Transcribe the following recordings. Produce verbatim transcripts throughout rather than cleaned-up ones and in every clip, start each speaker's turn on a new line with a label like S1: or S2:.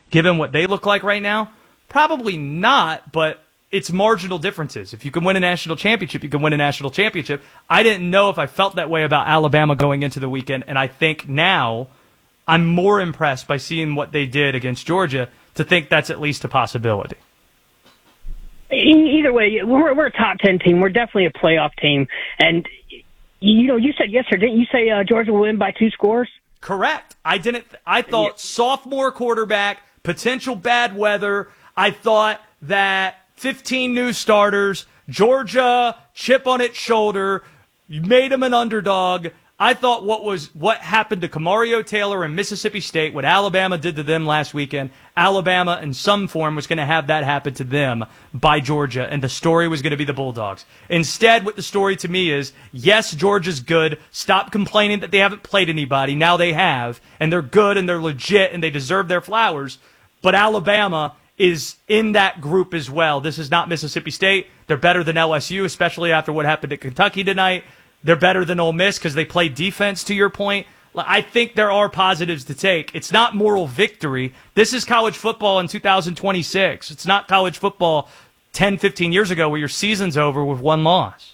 S1: given what they look like right now? Probably not, but it's marginal differences. If you can win a national championship, you can win a national championship. I didn't know if I felt that way about Alabama going into the weekend, and I think now I'm more impressed by seeing what they did against Georgia to think that's at least a possibility.
S2: Either way, we're, we're a top ten team. We're definitely a playoff team. And, you know, you said yesterday, didn't you say uh, Georgia will win by two scores?
S1: Correct. I didn't. I thought yeah. sophomore quarterback, potential bad weather. I thought that fifteen new starters, Georgia, chip on its shoulder, you made them an underdog. I thought what was what happened to Camario Taylor and Mississippi State, what Alabama did to them last weekend, Alabama in some form was going to have that happen to them by Georgia, and the story was going to be the Bulldogs. Instead, what the story to me is, yes, Georgia's good. Stop complaining that they haven't played anybody. Now they have, and they're good, and they're legit, and they deserve their flowers. But Alabama is in that group as well. This is not Mississippi State. They're better than L S U, especially after what happened at Kentucky tonight. They're better than Ole Miss because they play defense, to your point. I think there are positives to take. It's not moral victory. This is college football in two thousand twenty-six. It's not college football ten, fifteen years ago where your season's over with one loss.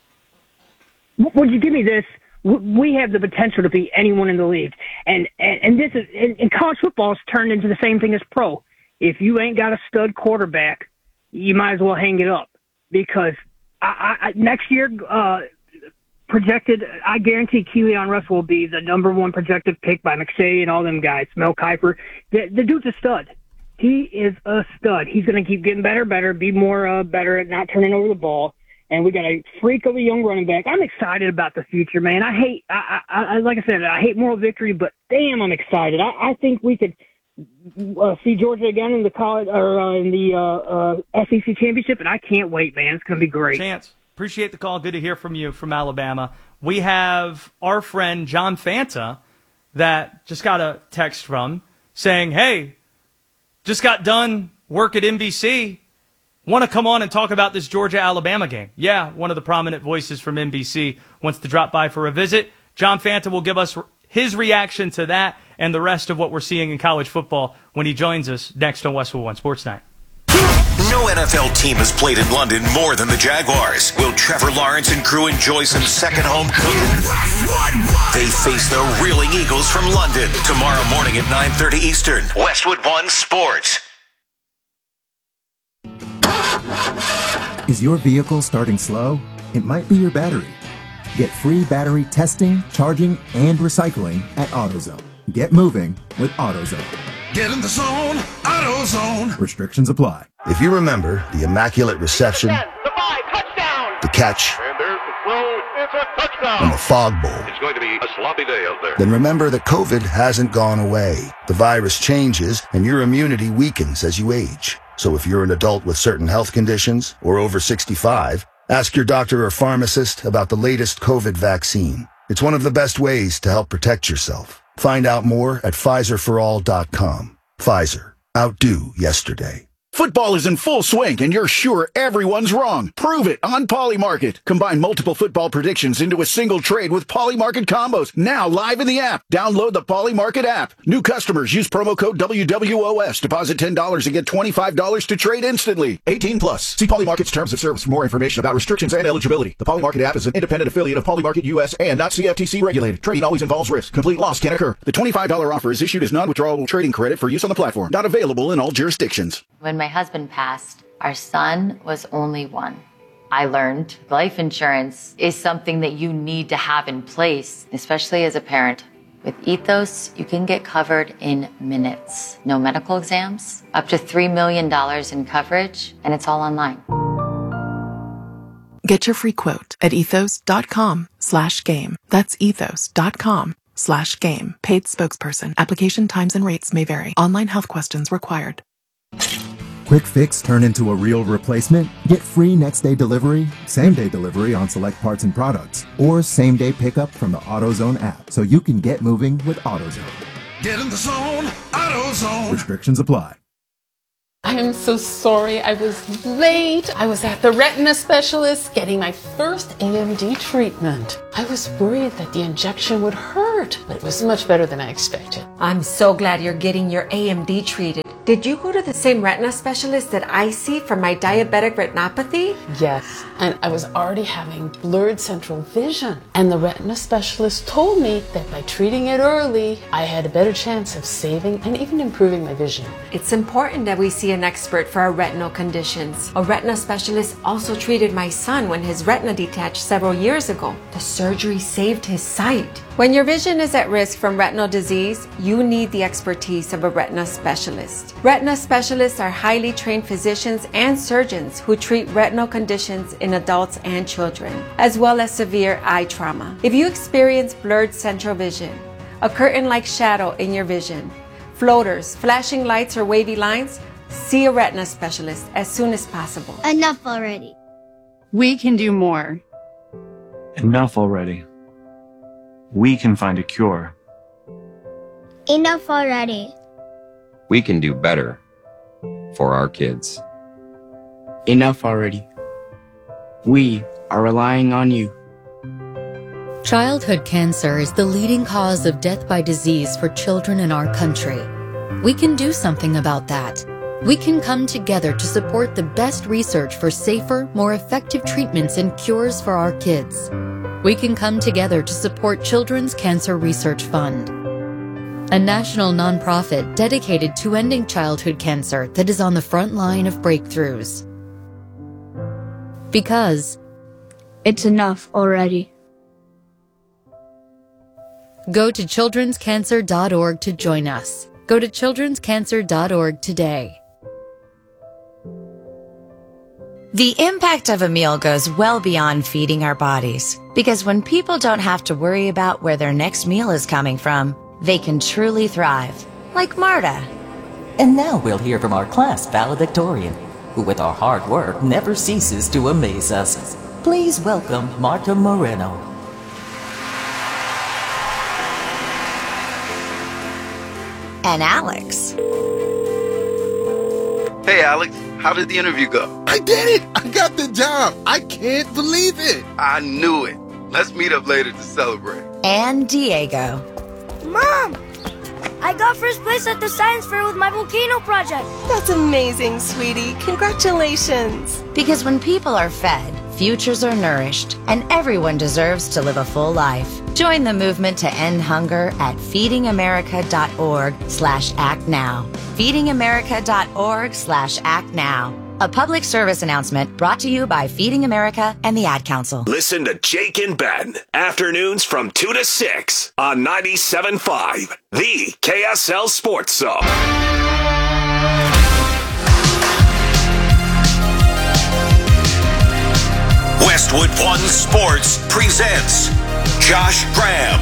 S2: Would you give me this? We have the potential to beat anyone in the league. And and, and this is and, and college football has turned into the same thing as pro. If you ain't got a stud quarterback, you might as well hang it up. Because I, I, next year, uh, projected, I guarantee Keelan Russell will be the number one projected pick by McShay and all them guys, Mel Kiper. The, the dude's a stud. He is a stud. He's going to keep getting better, better, be more uh, better at not turning over the ball. And we got a freak of a young running back. I'm excited about the future, man. I hate, I, I, I like I said, I hate moral victory, but damn, I'm excited. I, I think we could uh, see Georgia again in the college or uh, in the uh, uh, S E C championship, and I can't wait, man. It's going to be great.
S1: Chance. Appreciate the call. Good to hear from you from Alabama. We have our friend John Fanta that just got a text from saying, hey, just got done work at N B C. Want to come on and talk about this Georgia-Alabama game. Yeah, one of the prominent voices from N B C wants to drop by for a visit. John Fanta will give us his reaction to that and the rest of what we're seeing in college football when he joins us next on Westwood One Sports Night.
S3: No N F L team has played in London more than the Jaguars. Will Trevor Lawrence and crew enjoy some second home cooking? They face the Reeling Eagles from London tomorrow morning at nine thirty Eastern. Westwood One Sports.
S4: Is your vehicle starting slow? It might be your battery. Get free battery testing, charging, and recycling at AutoZone. Get moving with AutoZone.
S5: Get in the zone, AutoZone.
S4: Restrictions apply.
S6: If you remember the immaculate reception,
S7: the five, touchdown.
S6: the catch,
S7: And there's the throw, it's a touchdown.
S6: and the fog bowl,
S7: It's going to be a sloppy day out there.
S6: then remember that COVID hasn't gone away. The virus changes and your immunity weakens as you age. So if you're an adult with certain health conditions or over sixty-five, ask your doctor or pharmacist about the latest COVID vaccine. It's one of the best ways to help protect yourself. Find out more at Pfizer for all dot com. Pfizer. Outdo yesterday.
S8: Football is in full swing, and you're sure everyone's wrong. Prove it on Polymarket. Combine multiple football predictions into a single trade with Polymarket combos. Now live in the app. Download the Polymarket app. New customers use promo code W W O S. Deposit ten dollars and get twenty-five dollars to trade instantly. eighteen plus. See Polymarket's terms of service for more information about restrictions and eligibility. The Polymarket app is an independent affiliate of Polymarket U S and not C F T C regulated. Trading always involves risk. Complete loss can occur. The twenty-five dollars offer is issued as non-withdrawable trading credit for use on the platform. Not available in all jurisdictions.
S9: When my husband passed, our son was only one. I learned life insurance is something that you need to have in place, especially as a parent. With Ethos, you can get covered in minutes. No medical exams, up to three million dollars in coverage, and it's all online.
S10: Get your free quote at ethos.com slash game. That's ethos.com slash game. Paid spokesperson. Application times and rates may vary. Online health questions required.
S4: Quick fix turn into a real replacement? Get free next day delivery, same day delivery on select parts and products, or same day pickup from the AutoZone app so you can get moving with AutoZone.
S5: Get in the zone, AutoZone.
S4: Restrictions apply.
S11: I am so sorry I was late. I was at the retina specialist getting my first A M D treatment. I was worried that the injection would hurt, but it was much better than I expected.
S12: I'm so glad you're getting your A M D treated. Did you go to the same retina specialist that I see for my diabetic retinopathy?
S11: Yes, and I was already having blurred central vision. And the retina specialist told me that by treating it early, I had a better chance of saving and even improving my vision.
S12: It's important that we see an expert for our retinal conditions. A retina specialist also treated my son when his retina detached several years ago. The surgery saved his sight. When your vision is at risk from retinal disease, you need the expertise of a retina specialist. Retina specialists are highly trained physicians and surgeons who treat retinal conditions in adults and children, as well as severe eye trauma. If you experience blurred central vision, a curtain-like shadow in your vision, floaters, flashing lights, or wavy lines, see a retina specialist as soon as possible.
S13: Enough already.
S14: We can do more.
S15: Enough already. We can find a cure.
S13: Enough already.
S16: We can do better for our kids.
S17: Enough already. We are relying on you.
S18: Childhood cancer is the leading cause of death by disease for children in our country. We can do something about that. We can come together to support the best research for safer, more effective treatments and cures for our kids. We can come together to support Children's Cancer Research Fund, a national nonprofit dedicated to ending childhood cancer that is on the front line of breakthroughs. Because
S13: it's enough already.
S18: Go to children's cancer dot org to join us. Go to children's cancer dot org today.
S19: The impact of a meal goes well beyond feeding our bodies, because when people don't have to worry about where their next meal is coming from, they can truly thrive, like Marta.
S20: And now we'll hear from our class valedictorian, who with our hard work never ceases to amaze us. Please welcome Marta Moreno.
S19: And Alex.
S21: Hey, Alex. How did the interview go?
S22: I did it! I got the job! I can't believe it!
S21: I knew it. Let's meet up later to celebrate.
S19: And Diego.
S23: Mom! I got first place at the science fair with my volcano project.
S24: That's amazing, sweetie. Congratulations.
S19: Because when people are fed, futures are nourished, and everyone deserves to live a full life. Join the movement to end hunger at feeding america dot org slash act now. feeding america dot org slash act now. A public service announcement brought to you by Feeding America and the Ad Council.
S3: Listen to Jake and Ben, afternoons from two to six on ninety-seven point five, the K S L Sports Zone. Westwood One Sports presents Josh Graham.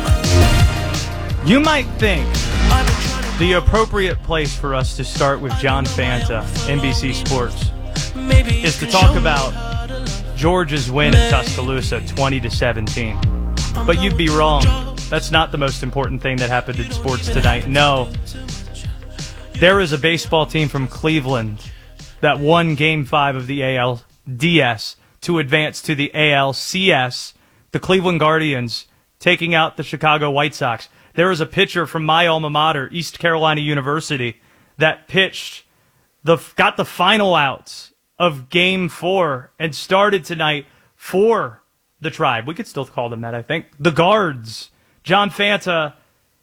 S1: You might think the appropriate place for us to start with John Fanta, N B C Sports, is to talk about Georgia's win in Tuscaloosa, twenty to seventeen. But you'd be wrong. That's not the most important thing that happened in sports tonight. No. There is a baseball team from Cleveland that won Game five of the A L D S to advance to the A L C S, the Cleveland Guardians taking out the Chicago White Sox. There is a pitcher from my alma mater, East Carolina University, that pitched, the got the final outs of Game four and started tonight for the Tribe. We could still call them that, I think. The Guards. John Fanta,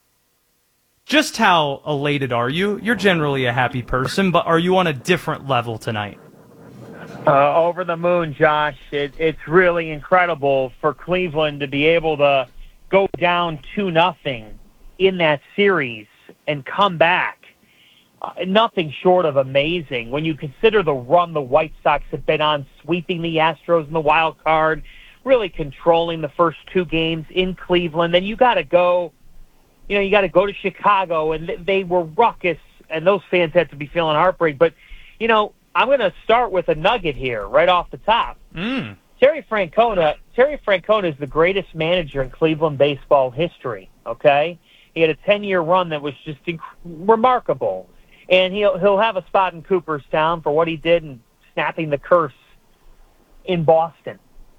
S1: just how elated are you? You're generally a happy person, but are you on a different level tonight?
S25: Uh, over the moon, Josh. It, it's really incredible for Cleveland to be able to go down two nothing in that series and come back. Uh, nothing short of amazing. When you consider the run the White Sox have been on, sweeping the Astros in the wild card, really controlling the first two games in Cleveland, then you got to go, you know, you got to go to Chicago, and th- they were ruckus, and those fans had to be feeling heartbreak. But, you know, I'm going to start with a nugget here right off the top.
S1: Mm.
S25: Terry Francona, Terry Francona is the greatest manager in Cleveland baseball history, okay? He had a ten-year run that was just inc- remarkable. And he'll he'll have a spot in Cooperstown for what he did in snapping the curse in Boston.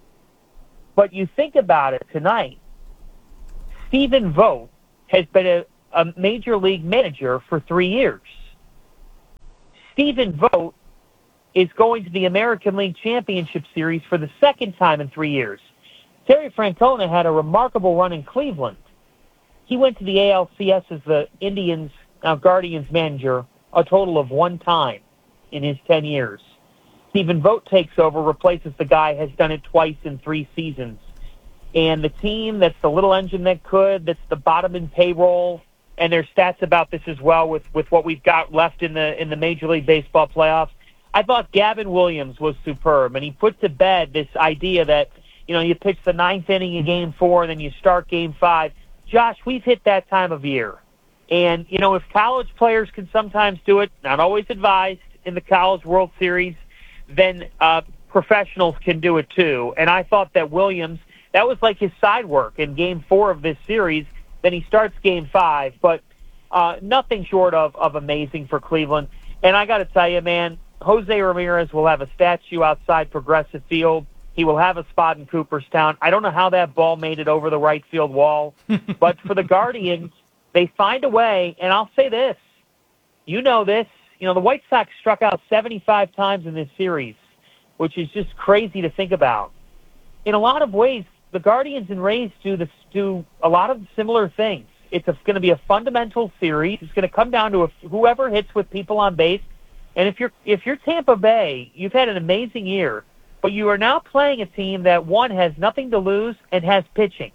S25: But you think about it tonight, Stephen Vogt has been a, a major league manager for three years. Stephen Vogt is going to the American League Championship Series for the second time in three years. Terry Francona had a remarkable run in Cleveland. He went to the A L C S as the Indians, now Guardians manager, a total of one time in his ten years. Stephen Vogt takes over, replaces the guy who has done it twice in three seasons. And the team that's the little engine that could, that's the bottom in payroll, and there's stats about this as well with, with what we've got left in the in the Major League Baseball playoffs. I thought Gavin Williams was superb, and he put to bed this idea that, you know, you pitch the ninth inning in game four, and then you start game five. Josh, we've hit that time of year. And, you know, if college players can sometimes do it, not always advised in the College World Series, then uh, professionals can do it too. And I thought that Williams, that was like his side work in game four of this series. Then he starts game five. But uh, nothing short of, of amazing for Cleveland. And I got to tell you, man, Jose Ramirez will have a statue outside Progressive Field. He will have a spot in Cooperstown. I don't know how that ball made it over the right field wall. But for the Guardians, they find a way. And I'll say this. You know this. You know, the White Sox struck out seventy-five times in this series, which is just crazy to think about. In a lot of ways, the Guardians and Rays do, this, do a lot of similar things. It's going to be a fundamental series. It's going to come down to a, whoever hits with people on base. And if you're if you're Tampa Bay, you've had an amazing year, but you are now playing a team that, one, has nothing to lose and has pitching.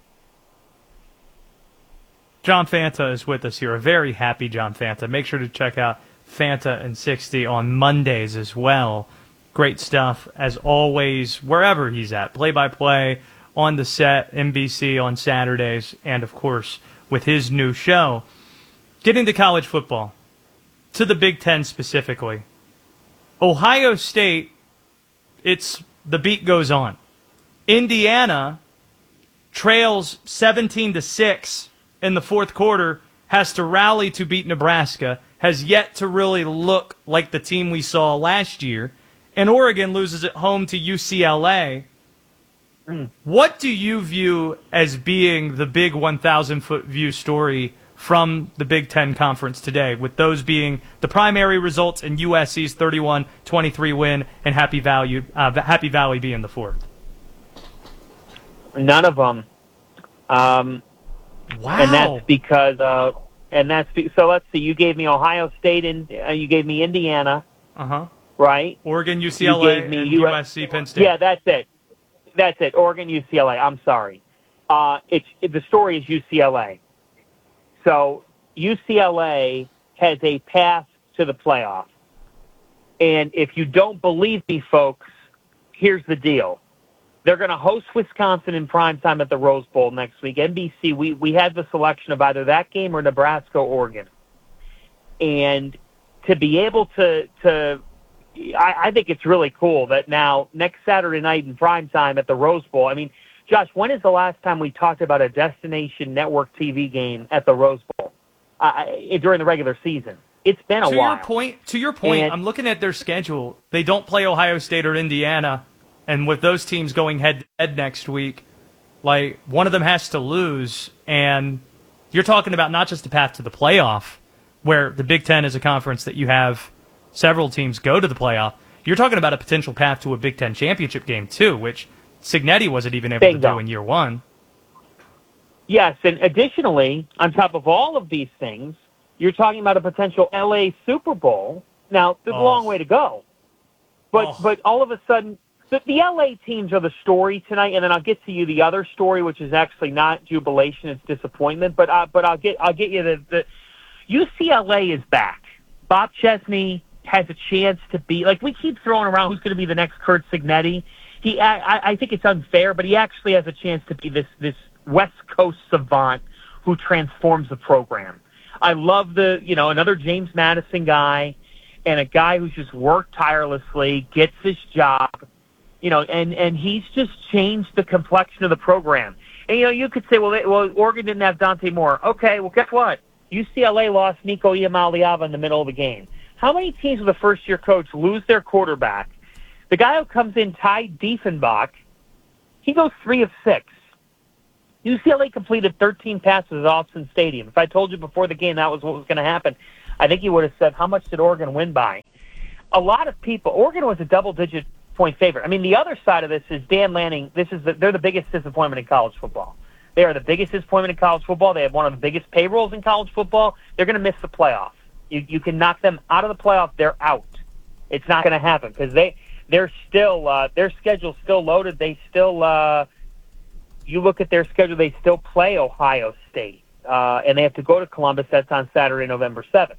S1: John Fanta is with us here, a very happy John Fanta. Make sure to check out Fanta and sixty on Mondays as well. Great stuff, as always, wherever he's at. Play-by-play, on the set, N B C on Saturdays, and, of course, with his new show. Getting to college football. To the Big Ten specifically. Ohio State, it's the beat goes on. Indiana trails seventeen to six in the fourth quarter, has to rally to beat Nebraska, has yet to really look like the team we saw last year, and Oregon loses at home to U C L A. Mm. What do you view as being the big one thousand foot view story from the Big Ten Conference today, with those being the primary results and U S C's thirty-one twenty-three win and Happy Valley, uh, Happy Valley being the fourth?
S25: None of them. Um,
S1: wow.
S25: And that's because, uh, and that's, be, so let's see, you gave me Ohio State and uh, you gave me Indiana.
S1: Uh-huh.
S25: Right?
S1: Oregon, U C L A,
S25: and
S1: U S C, Penn State.
S25: Yeah, that's it. That's it. Oregon, U C L A. I'm sorry. Uh, it's it, the story is U C L A. So U C L A has a path to the playoff. And if you don't believe me, folks, here's the deal. They're going to host Wisconsin in primetime at the Rose Bowl next week. N B C, we, we had the selection of either that game or Nebraska, Oregon. And to be able to, to I, I think it's really cool that now next Saturday night in primetime at the Rose Bowl, I mean, Josh, when is the last time we talked about a destination network T V game at the Rose Bowl uh, during the regular season? It's been a
S1: to
S25: while.
S1: Your point, to your point,
S25: and,
S1: I'm looking at their schedule. They don't play Ohio State or Indiana, and with those teams going head-to-head next week, like, one of them has to lose, and you're talking about not just a path to the playoff, where the Big Ten is a conference that you have several teams go to the playoff. You're talking about a potential path to a Big Ten championship game, too, which Cignetti wasn't even able
S25: Bingo.
S1: to do in year one.
S25: Yes, and additionally, on top of all of these things, you're talking about a potential L A Super Bowl. Now, there's
S1: oh.
S25: a long way to go. But
S1: oh.
S25: but all of a sudden, the, the L A teams are the story tonight, and then I'll get to you the other story, which is actually not jubilation, it's disappointment. But uh, but I'll get I'll get you the, the U C L A is back. Bob Chesney has a chance to be, like, we keep throwing around who's going to be the next Curt Cignetti. He I, I think it's unfair, but he actually has a chance to be this this West Coast savant who transforms the program. I love the, you know, another James Madison guy and a guy who's just worked tirelessly, gets his job, you know, and, and he's just changed the complexion of the program. And, you know, you could say, well, they, well, Oregon didn't have Dante Moore. Okay, well, guess what? U C L A lost Nico Iamaleava in the middle of the game. How many teams with a first-year coach lose their quarterback? The guy who comes in, Ty Diefenbach, he goes three of six. U C L A completed thirteen passes at Autzen Stadium. If I told you before the game that was what was going to happen, I think you would have said, how much did Oregon win by? a lot of people, Oregon was a double-digit point favorite. I mean, the other side of this is Dan Lanning. This is the, they're the biggest disappointment in college football. They are the biggest disappointment in college football. They have one of the biggest payrolls in college football. They're going to miss the playoff. You, you can knock them out of the playoff, they're out. It's not going to happen because they they're still uh, their schedule's still loaded. They still uh, you look at their schedule, they still play Ohio State, uh, and they have to go to Columbus. That's on Saturday, November seventh.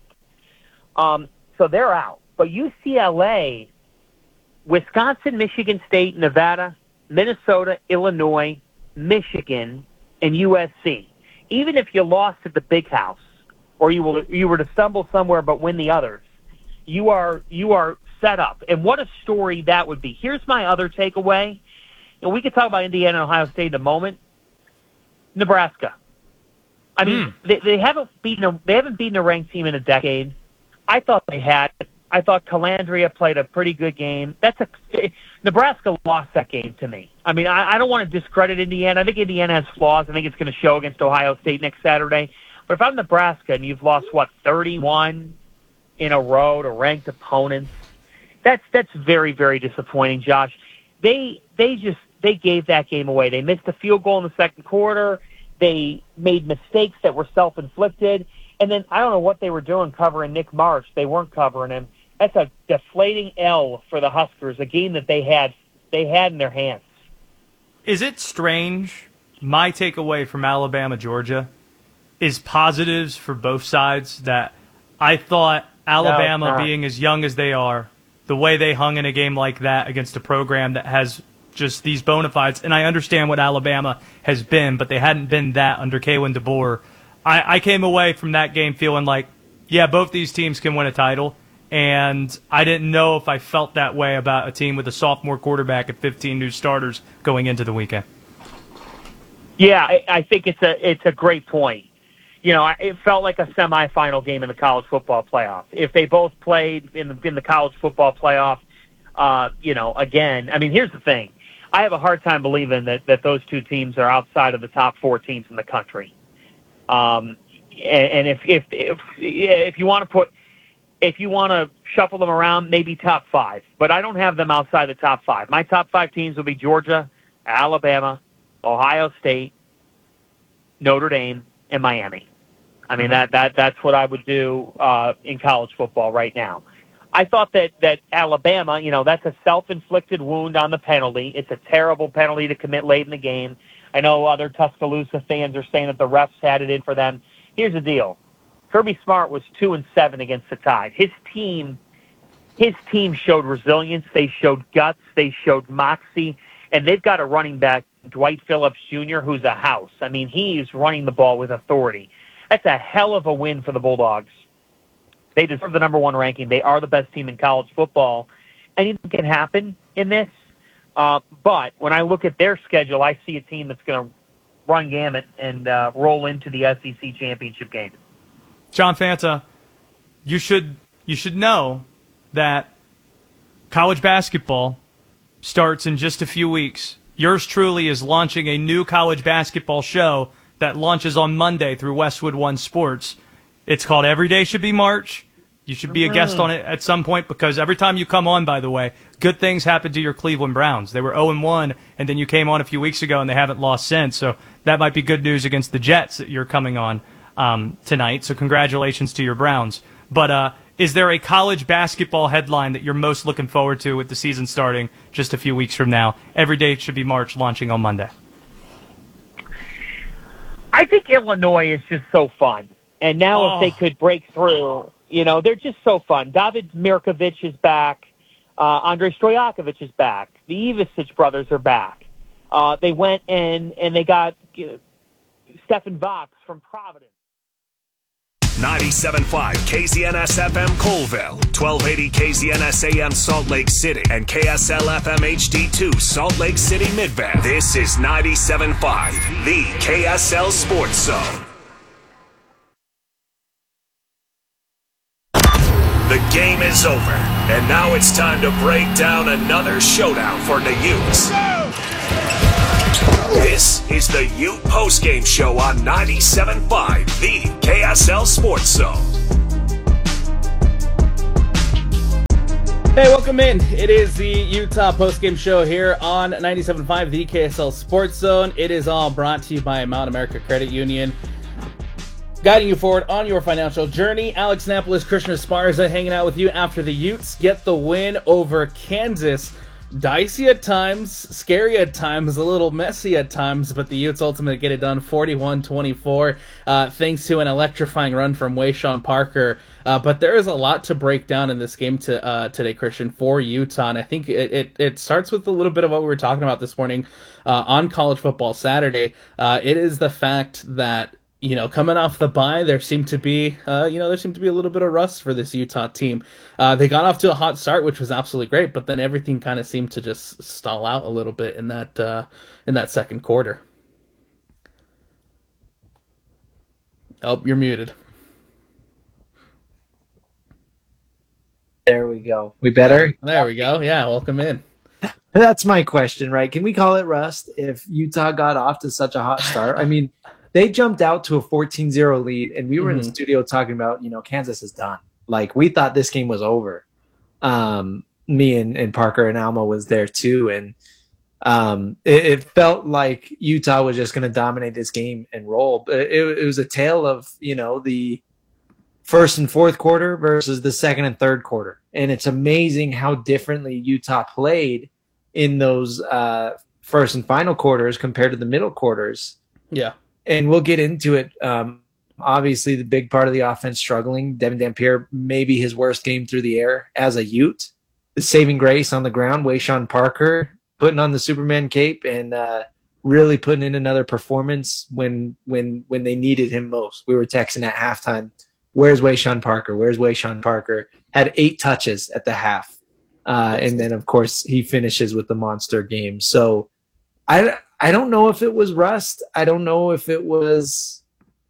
S25: Um, so they're out. But U C L A, Wisconsin, Michigan State, Nevada, Minnesota, Illinois, Michigan, and U S C. Even if you lost at the Big House, or you will you were to stumble somewhere but win the others, you are you are set up. And what a story that would be. Here's my other takeaway. And we could talk about Indiana and Ohio State in a moment. Nebraska. I mean, mm. they, they haven't beaten a, they haven't beaten a ranked team in a decade. I thought they had. I thought Calandria played a pretty good game. That's a Nebraska lost that game to me. I mean, I, I don't want to discredit Indiana. I think Indiana has flaws. I think it's going to show against Ohio State next Saturday. But if I'm Nebraska and you've lost what thirty-one in a row to ranked opponents, that's that's very very disappointing, Josh. They they just they gave that game away. They missed a field goal in the second quarter. They made mistakes that were self-inflicted. And then I don't know what they were doing covering Nick Marsh. They weren't covering him. That's a deflating L for the Huskers, a game that they had they had in their hands.
S1: Is it strange? My takeaway from Alabama, Georgia, is positives for both sides. That I thought Alabama,
S25: no,
S1: being as young as they are, the way they hung in a game like that against a program that has just these bona fides, and I understand what Alabama has been, but they hadn't been that under Kalen DeBoer. I, I came away from that game feeling like, yeah, both these teams can win a title. And I didn't know if I felt that way about a team with a sophomore quarterback and fifteen new starters going into the weekend.
S25: Yeah, I, I think it's a it's a great point. You know, it felt like a semifinal game in the college football playoff. If they both played in the in the college football playoff, uh, you know, again, I mean, here's the thing: I have a hard time believing that that those two teams are outside of the top four teams in the country. Um, and, and if if if if you want to put If you want to shuffle them around, maybe top five. But I don't have them outside the top five. My top five teams will be Georgia, Alabama, Ohio State, Notre Dame, and Miami. I mean, that, that that's what I would do uh, in college football right now. I thought that, that Alabama, you know, that's a self-inflicted wound on the penalty. It's a terrible penalty to commit late in the game. I know other Tuscaloosa fans are saying that the refs had it in for them. Here's the deal. Kirby Smart was two and seven against the Tide. His team, his team showed resilience. They showed guts. They showed moxie, and they've got a running back, Dwight Phillips Junior, who's a house. I mean, he's running the ball with authority. That's a hell of a win for the Bulldogs. They deserve the number one ranking. They are the best team in college football. Anything can happen in this, uh, but when I look at their schedule, I see a team that's going to run gamut and uh, roll into the S E C championship game.
S1: John Fanta, you should you should know that college basketball starts in just a few weeks. Yours truly is launching a new college basketball show that launches on Monday through Westwood One Sports. It's called Every Day Should Be March. You should be a guest on it at some point because every time you come on, by the way, good things happen to your Cleveland Browns. They were oh and one, and then you came on a few weeks ago, and they haven't lost since. So that might be good news against the Jets that you're coming on Um, tonight, so congratulations to your Browns. But uh, is there a college basketball headline that you're most looking forward to with the season starting just a few weeks from now? Every Day Should Be March launching on Monday.
S25: I think Illinois is just so fun. And now
S1: oh.
S25: if they could break through, you know, they're just so fun. David Mirkovic is back. Uh, Andrei Stojakovic is back. The Ivisic brothers are back. Uh, they went and, and they got uh, Stephen Vox from Providence.
S2: ninety-seven point five K Z N S F M Colville, twelve eighty K Z N S A M Salt Lake City, and K S L F M H D two Salt Lake City Midvale. This is ninety-seven point five, the K S L Sports Zone. The game is over, and now it's time to break down another showdown for the Utes. This is the Ute postgame show on ninety-seven point five, the K S L Sports Zone.
S6: Hey, welcome in. It is the Utah postgame show here on ninety-seven point five, the K S L Sports Zone. It is all brought to you by Mount America Credit Union, guiding you forward on your financial journey. Alex Napolis, Christian Esparza hanging out with you after the Utes get the win over Kansas. Dicey at times, scary at times, a little messy at times, but the Utes ultimately get it done forty-one twenty-four, uh, thanks to an electrifying run from Wayshawn Parker. Uh, but there is a lot to break down in this game to, uh, today, Christian, for Utah. And I think it, it, it starts with a little bit of what we were talking about this morning uh, on College Football Saturday. Uh, it is the fact that, you know, coming off the bye, there seemed to be, uh, you know, there seemed to be a little bit of rust for this Utah team. Uh, they got off to a hot start, which was absolutely great, but then everything kind of seemed to just stall out a little bit in that uh, in that second quarter. Oh, you're muted.
S7: There we go. We better?
S6: There we go. Yeah, welcome in.
S7: That's my question, right? Can we call it rust if Utah got off to such a hot start? I mean, they jumped out to a fourteen zero lead, and we were mm-hmm. in the studio talking about, you know, Kansas is done. Like, we thought this game was over. Um, me and, and Parker and Alma was there too, and um, it, it felt like Utah was just going to dominate this game and roll. But it, it was a tale of, you know, the first and fourth quarter versus the second and third quarter. And it's amazing how differently Utah played in those uh, first and final quarters compared to the middle quarters.
S6: Yeah.
S7: And we'll get into it. Um, obviously, the big part of the offense struggling. Devin Dampier, maybe his worst game through the air as a Ute. The saving grace on the ground, Wayshawn Parker putting on the Superman cape and uh, really putting in another performance when when when they needed him most. We were texting at halftime, where's Wayshawn Parker? Where's Wayshawn Parker? Had eight touches at the half. Uh, and then, of course, he finishes with the monster game. So I, I don't know if it was rust. I don't know if it was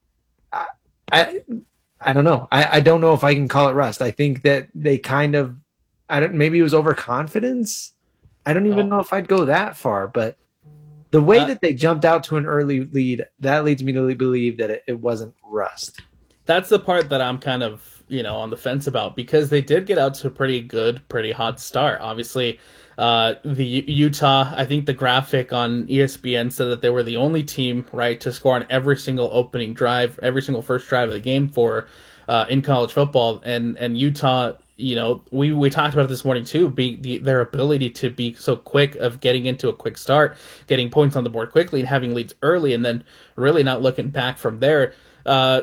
S7: I, I, I don't know. I, I don't know if I can call it rust. I think that they kind of I don't maybe it was overconfidence. I don't even oh. know if I'd go that far, but the way uh, that they jumped out to an early lead, that leads me to believe that it, it wasn't rust.
S6: That's the part that I'm kind of, you know, on the fence about, because they did get out to a pretty good, pretty hot start. Obviously, uh, the U- Utah, I think the graphic on E S P N said that they were the only team, right, to score on every single opening drive, every single first drive of the game for uh, in college football. And and Utah, you know, we, we talked about it this morning too, be the, their ability to be so quick of getting into a quick start, getting points on the board quickly and having leads early, and then really not looking back from there. Uh,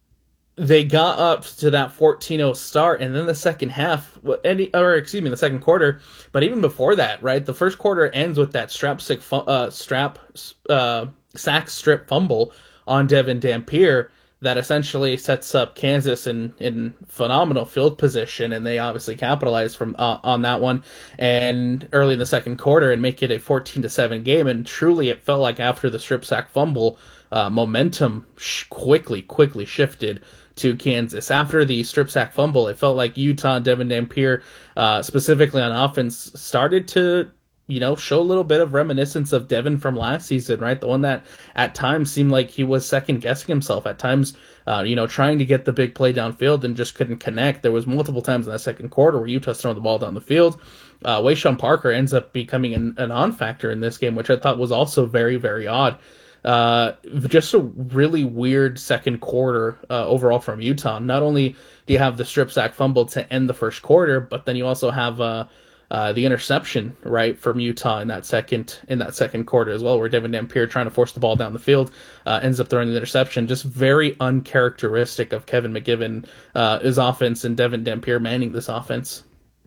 S6: They got up to that fourteen oh start, and then the second half, any or excuse me, the second quarter. But even before that, right, the first quarter ends with that strap sick, uh, strap uh, sack strip fumble on Devin Dampier that essentially sets up Kansas in, in phenomenal field position, and they obviously capitalized from uh, on that one and early in the second quarter and make it a fourteen to seven game. And truly, it felt like after the strip sack fumble, uh, momentum sh- quickly, quickly shifted to Kansas. After the strip sack fumble, it felt like Utah and Devin Dampier, uh, specifically on offense, started to, you know, show a little bit of reminiscence of Devin from last season, right? The one that at times seemed like he was second guessing himself at times, uh, you know, trying to get the big play downfield and just couldn't connect. There was multiple times in that second quarter where Utah's throwing the ball down the field. Uh, Wayshawn Parker ends up becoming an, an on-factor in this game, which I thought was also very, very odd. Uh, just a really weird second quarter uh, overall from Utah. Not only do you have the strip sack fumble to end the first quarter, but then you also have uh, uh, the interception, right, from Utah in that second in that second quarter as well, where Devin Dampier, trying to force the ball down the field, uh, ends up throwing the interception. Just very uncharacteristic of Kevin McGivern, uh, his offense, and Devin Dampier manning this offense.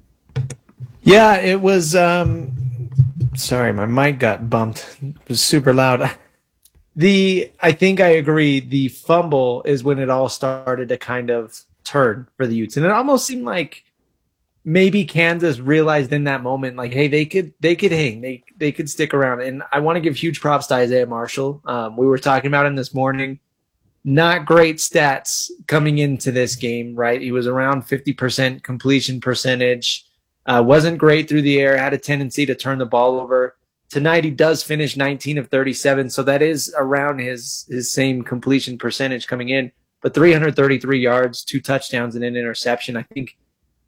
S7: Yeah, it was. Um, sorry, my mic got bumped. It was super loud. The I think I agree. The fumble is when it all started to kind of turn for the Utes, and it almost seemed like maybe Kansas realized in that moment, like, hey, they could they could hang, they they could stick around. And I want to give huge props to Isaiah Marshall. Um, we were talking about him this morning. Not great stats coming into this game, right? He was around fifty percent completion percentage. Uh, wasn't great through the air. Had a tendency to turn the ball over. Tonight he does finish nineteen of thirty-seven, so that is around his his same completion percentage coming in. But three hundred thirty-three yards, two touchdowns, and an interception. I think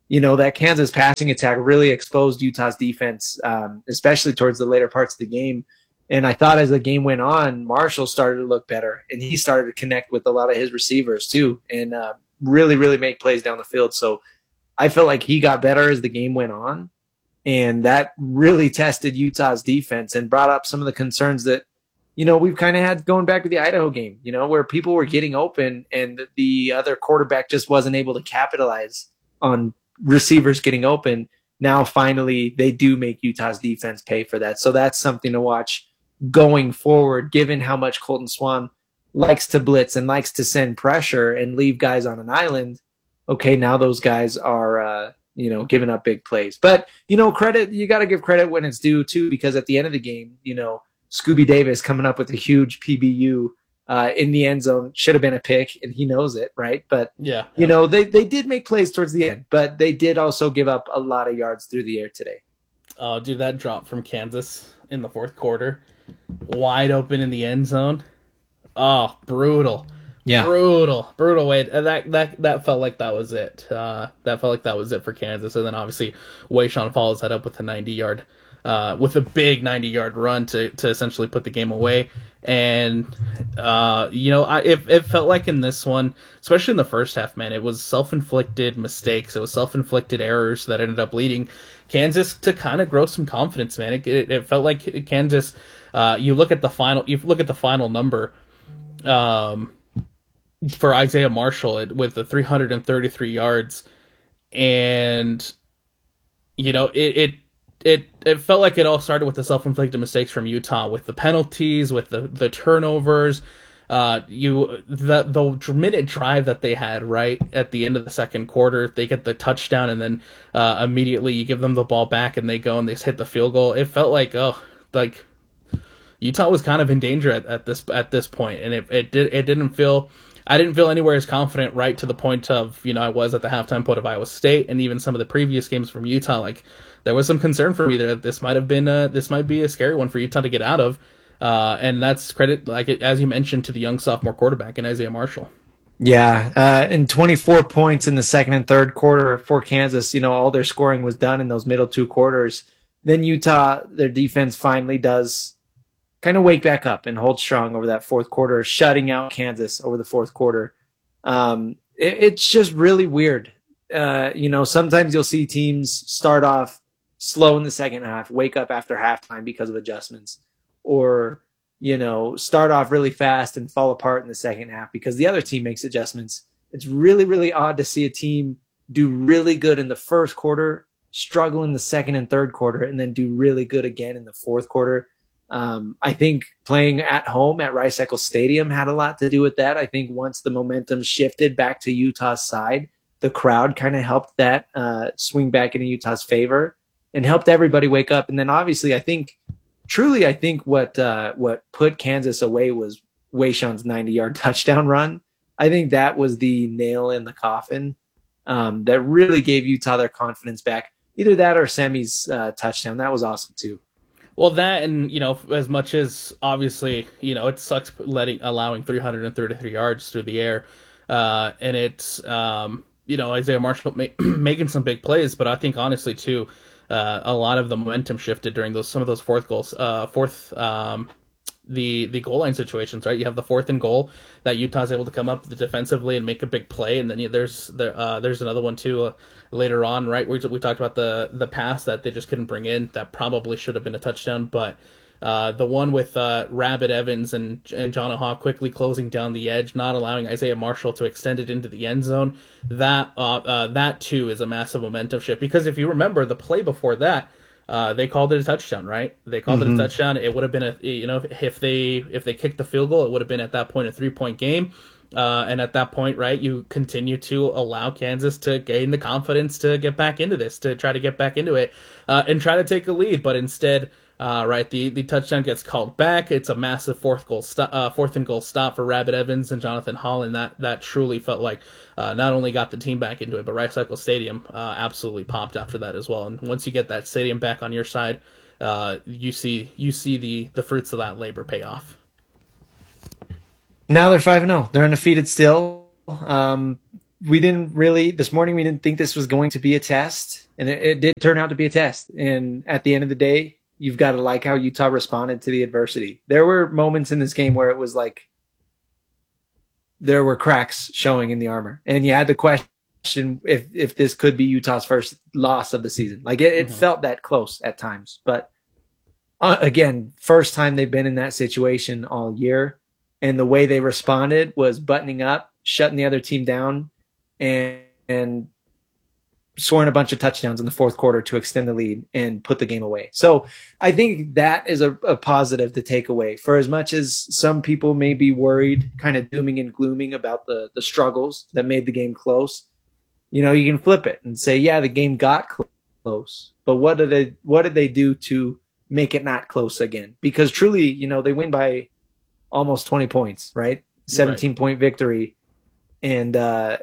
S7: you know, that Kansas passing attack really exposed Utah's defense, um, especially towards the later parts of the game. And I thought as the game went on, Marshall started to look better, and he started to connect with a lot of his receivers too, and uh, really, really make plays down the field. So I felt like he got better as the game went on, and that really tested Utah's defense and brought up some of the concerns that, you know, we've kind of had going back to the Idaho game, you know, where people were getting open and the other quarterback just wasn't able to capitalize on receivers getting open. Now, finally, they do make Utah's defense pay for that. So that's something to watch going forward, given how much Colton Swan likes to blitz and likes to send pressure and leave guys on an island. Okay, now those guys are, uh, you know, giving up big plays. But, you know, credit, you got to give credit when it's due, too, because at the end of the game, you know, Scooby Davis coming up with a huge P B U uh, in the end zone should have been a pick, and he knows it, right? But,
S6: yeah,
S7: you know, they, they did make plays towards the end, but they did also give up a lot of yards through the air today.
S6: Oh, dude, that drop from Kansas in the fourth quarter, wide open in the end zone. Oh, brutal.
S7: Yeah.
S6: Brutal. Brutal way. That that that felt like that was it. Uh, that felt like that was it for Kansas. And then obviously Wayshawn follows that up with a ninety-yard, uh, with a big ninety-yard run to, to essentially put the game away. And, uh, you know, I, it, it felt like in this one, especially in the first half, man, it was self-inflicted mistakes. It was self-inflicted errors that ended up leading Kansas to kind of grow some confidence, man. It, it, it felt like Kansas, uh, you look at the final, you look at the final number, um, for Isaiah Marshall with the three hundred thirty-three yards, and you know it, it it it felt like it all started with the self-inflicted mistakes from Utah, with the penalties, with the the turnovers. Uh, you the the minute drive that they had right at the end of the second quarter, they get the touchdown, and then uh, immediately you give them the ball back, and they go and they hit the field goal. It felt like oh, like Utah was kind of in danger at, at this at this point, and it it did it didn't feel. I didn't feel anywhere as confident, right, to the point of, you know, I was at the halftime point of Iowa State, and even some of the previous games from Utah. Like, there was some concern for me that this might have been, a, this might be a scary one for Utah to get out of, uh, and that's credit, like as you mentioned, to the young sophomore quarterback in Isaiah Marshall.
S7: Yeah, uh, and twenty-four points in the second and third quarter for Kansas. You know, all their scoring was done in those middle two quarters. Then Utah, their defense finally does kind of wake back up and hold strong over that fourth quarter, shutting out Kansas over the fourth quarter. Um, it, it's just really weird. Uh, you know, sometimes you'll see teams start off slow in the second half, wake up after halftime because of adjustments, or, you know, start off really fast and fall apart in the second half because the other team makes adjustments. It's really, really odd to see a team do really good in the first quarter, struggle in the second and third quarter, and then do really good again in the fourth quarter. Um, I think playing at home at Rice-Eccles Stadium had a lot to do with that. I think once the momentum shifted back to Utah's side, the crowd kind of helped that uh, swing back into Utah's favor and helped everybody wake up. And then obviously, I think, truly, I think what uh, what put Kansas away was Wayshawn's ninety-yard touchdown run. I think that was the nail in the coffin um, that really gave Utah their confidence back. Either that or Semi's uh, touchdown. That was awesome too.
S6: Well, that, and, you know, as much as obviously, you know, it sucks letting allowing three hundred thirty-three yards through the air, uh, and it's, um, you know, Isaiah Marshall ma- making some big plays, but I think honestly too, uh, a lot of the momentum shifted during those some of those fourth goals, uh, fourth, um, the the goal line situations, right? You have the fourth and goal that Utah's able to come up defensively and make a big play, and then you, there's there uh, there's another one too. Uh, later on, right? We, we talked about the the pass that they just couldn't bring in. That probably should have been a touchdown, but uh, the one with uh, Rabbit Evans and and John Haw quickly closing down the edge, not allowing Isaiah Marshall to extend it into the end zone. That uh, uh, that too is a massive momentum shift, because if you remember the play before that, uh, they called it a touchdown, right? They called mm-hmm. it a touchdown. It would have been a, you know, if they if they kicked the field goal, it would have been at that point a three point game. Uh, and at that point, right, you continue to allow Kansas to gain the confidence to get back into this, to try to get back into it, uh, and try to take a lead. But instead, uh, right, the, the touchdown gets called back. It's a massive fourth goal, st- uh, fourth and goal stop for Rabbit Evans and Jonathan Holland. That that truly felt like uh, not only got the team back into it, but Rice-Eccles Stadium uh, absolutely popped after that as well. And once you get that stadium back on your side, uh, you see you see the the fruits of that labor pay off.
S7: Now they're five and zero. They're undefeated still. Um, we didn't really this morning we didn't think this was going to be a test, and it, it did turn out to be a test. And at the end of the day, you've got to like how Utah responded to the adversity. There were moments in this game where it was like there were cracks showing in the armor, and you had to question if if this could be Utah's first loss of the season. Like it, it mm-hmm. felt that close at times, but uh, again, first time they've been in that situation all year, and the way they responded was buttoning up, shutting the other team down, and and scoring a bunch of touchdowns in the fourth quarter to extend the lead and put the game away. So I think that is a, a positive to take away. For as much as some people may be worried, kind of dooming and glooming about the the struggles that made the game close, you know, you can flip it and say, yeah, the game got cl- close, but what did they what did they do to make it not close again? Because truly, you know, they win by almost twenty points, right? seventeen right. point victory. And uh,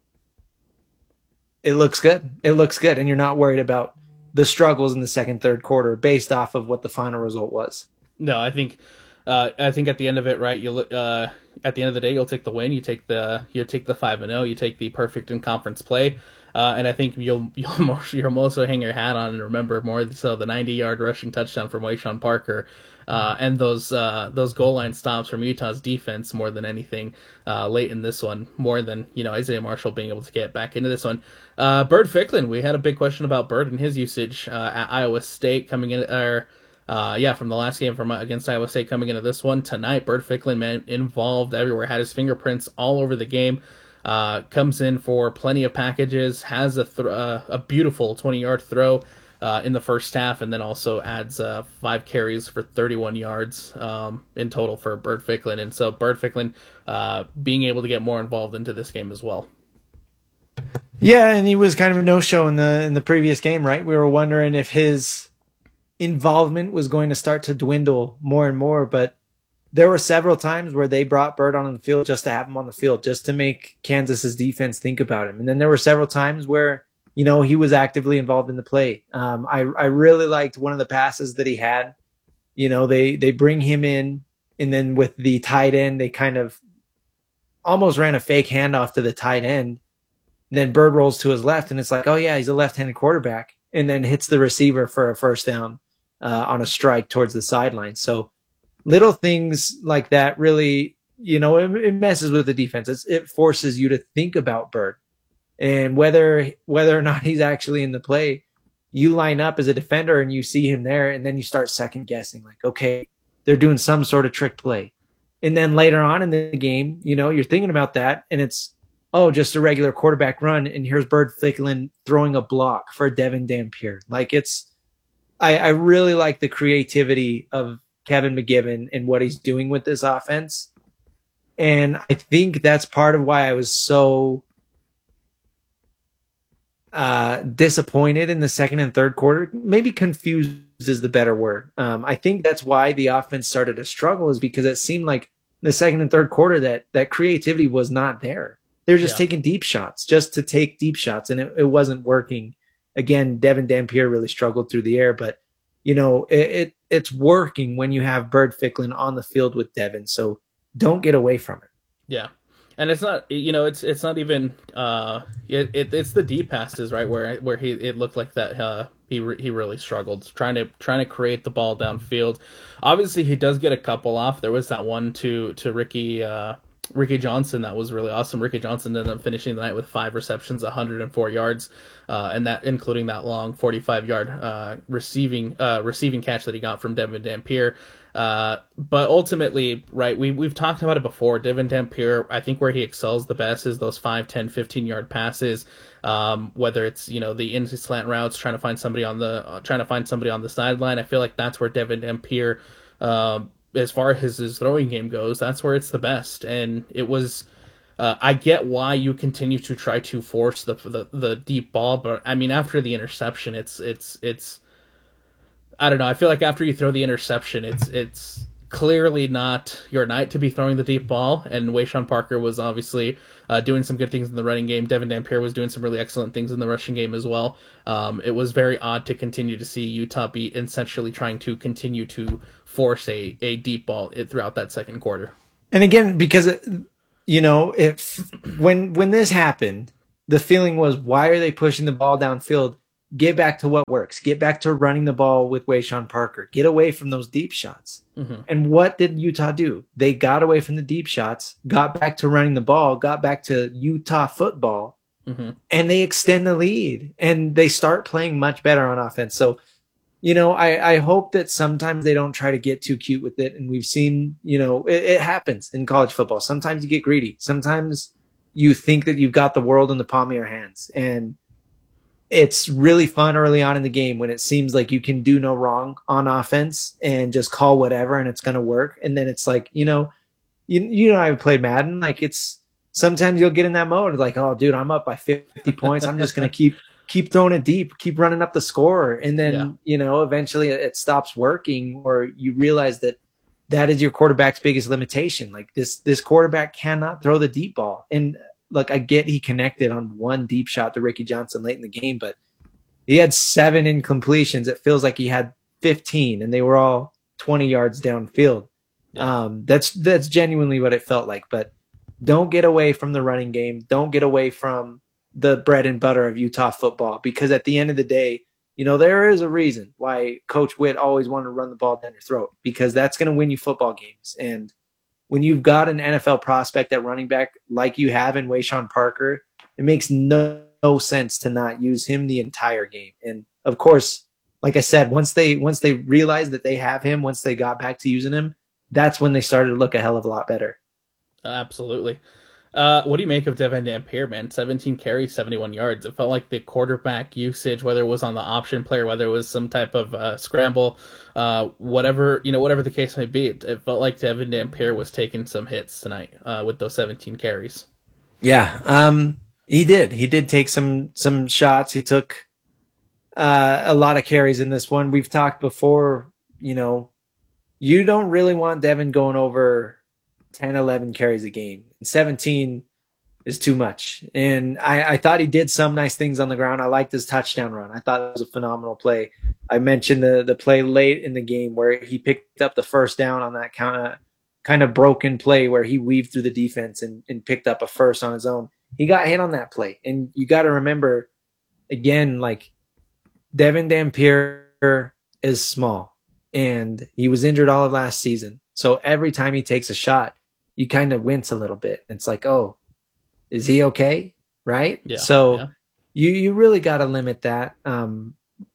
S7: it looks good. It looks good. And you're not worried about the struggles in the second, third quarter based off of what the final result was.
S6: No, I think, uh, I think at the end of it, right, you'll, uh, at the end of the day, you'll take the win. You take the, you take the five and oh, you take the perfect in conference play. Uh, and I think you'll, you'll more, you'll also hang your hat on and remember more so the ninety yard rushing touchdown from Wayshawn Parker. Uh, and those uh, those goal line stops from Utah's defense more than anything uh, late in this one, more than you know Isaiah Marshall being able to get back into this one. Uh, Bird Ficklin, we had a big question about Bird and his usage uh, at Iowa State coming in, or uh, yeah, from the last game from against Iowa State coming into this one tonight. Bird Ficklin, man, involved everywhere, had his fingerprints all over the game. Uh, comes in for plenty of packages, has a th- uh, a beautiful twenty yard throw. Uh, in the first half, and then also adds uh, five carries for thirty-one yards um, in total for Bird Ficklin. And so Bird Ficklin uh, being able to get more involved into this game as well.
S7: Yeah, and he was kind of a no-show in the in the previous game, right? We were wondering if his involvement was going to start to dwindle more and more, but there were several times where they brought Bird on the field just to have him on the field, just to make Kansas's defense think about him. And then there were several times where you know, he was actively involved in the play. Um, I, I really liked one of the passes that he had. You know, they, they bring him in, and then with the tight end, they kind of almost ran a fake handoff to the tight end. And then Bird rolls to his left, and it's like, oh, yeah, he's a left-handed quarterback, and then hits the receiver for a first down uh, on a strike towards the sideline. So little things like that really, you know, it, it messes with the defense. It's, it forces you to think about Bird. And whether whether or not he's actually in the play, you line up as a defender and you see him there, and then you start second guessing, like, okay, they're doing some sort of trick play. And then later on in the game, you know, you're thinking about that, and it's, oh, just a regular quarterback run, and here's Bird Ficklin throwing a block for Devin Dampier. Like, it's, I, I really like the creativity of Kevin McGibbon and what he's doing with this offense. And I think that's part of why I was so uh, disappointed in the second and third quarter. Maybe confused is the better word. Um, I think that's why the offense started to struggle, is because it seemed like the second and third quarter that that creativity was not there. They were just yeah. taking deep shots just to take deep shots, and it, it wasn't working. Again, Devin Dampier really struggled through the air, but you know, it, it it's working when you have Bird Ficklin on the field with Devin. So don't get away from it.
S6: Yeah. And it's not, you know, it's it's not even, uh, it, it it's the deep passes, right, where where he it looked like that uh, he re, he really struggled trying to trying to create the ball downfield. Obviously, he does get a couple off. There was that one to to Ricky uh, Ricky Johnson that was really awesome. Ricky Johnson ended up finishing the night with five receptions, one hundred four yards, uh, and that including that long forty-five yard uh, receiving uh, receiving catch that he got from Devin Dampier. Uh, but ultimately, right, we, we've talked about it before. Devin Dampier, I think where he excels the best is those five, ten, fifteen yard passes. Um, whether it's, you know, the into slant routes, trying to find somebody on the, uh, trying to find somebody on the sideline. I feel like that's where Devin Dampier, um, as far as his, his throwing game goes, that's where it's the best. And it was, uh, I get why you continue to try to force the, the, the deep ball, but I mean, after the interception, it's, it's, it's, I don't know. I feel like after you throw the interception, it's it's clearly not your night to be throwing the deep ball. And Wayshawn Parker was obviously uh, doing some good things in the running game. Devin Dampier was doing some really excellent things in the rushing game as well. Um, it was very odd to continue to see Utah be essentially trying to continue to force a, a deep ball throughout that second quarter.
S7: And again, because it, you know, if when when this happened, the feeling was, why are they pushing the ball downfield? Get back to what works. Get back to running the ball with Wayshawn Parker. Get away from those deep shots.
S6: Mhm.
S7: And what did Utah do? They got away from the deep shots, got back to running the ball, got back to Utah football,
S6: Mhm.
S7: and they extend the lead. And they start playing much better on offense. So, you know, I, I hope that sometimes they don't try to get too cute with it. And we've seen, you know, it, it happens in college football. Sometimes you get greedy. Sometimes you think that you've got the world in the palm of your hands. And it's really fun early on in the game when it seems like you can do no wrong on offense and just call whatever and it's going to work. And then it's like, you know, you, you know, I've played Madden. Like it's sometimes you'll get in that mode like, oh, dude, I'm up by fifty points. I'm just going to keep keep throwing it deep, keep running up the score. And then,
S6: Yeah.
S7: you know, eventually it stops working or you realize that that is your quarterback's biggest limitation. Like this, this quarterback cannot throw the deep ball. And look, I get he connected on one deep shot to Ricky Johnson late in the game, but he had seven incompletions. It feels like he had fifteen and they were all twenty yards downfield.
S6: Yeah.
S7: Um, that's, that's genuinely what it felt like, but don't get away from the running game. Don't get away from the bread and butter of Utah football, because at the end of the day, you know, there is a reason why Coach Witt always wanted to run the ball down your throat, because that's going to win you football games. And when you've got an N F L prospect at running back like you have in Wayshawn Parker, it makes no, no sense to not use him the entire game. And of course, like I said, once they once they realized that they have him, once they got back to using him, that's when they started to look a hell of a lot better.
S6: Absolutely. Uh, what do you make of Devin Dampier, man? seventeen carries, seventy-one yards. It felt like the quarterback usage, whether it was on the option player, whether it was some type of uh, scramble, uh, whatever you know, whatever the case may be, it, it felt like Devin Dampier was taking some hits tonight uh, with those seventeen carries.
S7: Yeah, um, he did. He did take some some shots. He took uh, a lot of carries in this one. We've talked before. You know, you don't really want Devin going over ten, eleven carries a game. seventeen is too much. And I, I thought he did some nice things on the ground. I liked his touchdown run. I thought it was a phenomenal play. I mentioned the the play late in the game where he picked up the first down on that kind of kind of broken play where he weaved through the defense and, and picked up a first on his own. He got hit on that play. And you got to remember, again, like Devin Dampier is small and he was injured all of last season. So every time he takes a shot, you kind of wince a little bit. It's like, oh, is he okay? Right?
S6: Yeah,
S7: so
S6: yeah.
S7: you you really got to limit that. Um,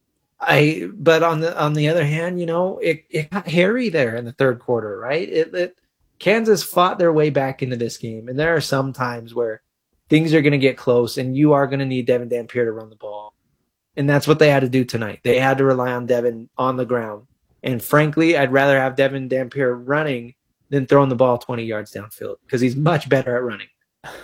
S7: I but on the on the other hand, you know, it, it got hairy there in the third quarter, right? It, it Kansas fought their way back into this game, and there are some times where things are going to get close, and you are going to need Devin Dampier to run the ball, and that's what they had to do tonight. They had to rely on Devin on the ground, and frankly, I'd rather have Devin Dampier running than throwing the ball twenty yards downfield because he's much better at running.